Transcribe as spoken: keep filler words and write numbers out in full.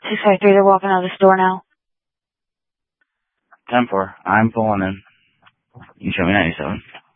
six five three, they're walking out of the store now. ten four, I'm pulling in. You show me ninety-seven.